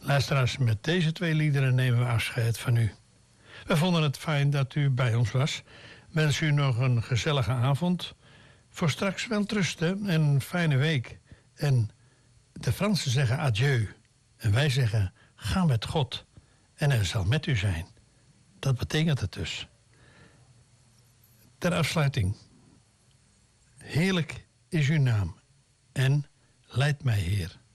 Luisteraars, met deze 2 liederen nemen we afscheid van u. We vonden het fijn dat u bij ons was. Wens u nog een gezellige avond. Voor straks welterusten en een fijne week. En de Fransen zeggen adieu. En wij zeggen, ga met God. En hij zal met u zijn. Dat betekent het dus. Ter afsluiting. Heerlijk is uw naam. En leid mij, Heer.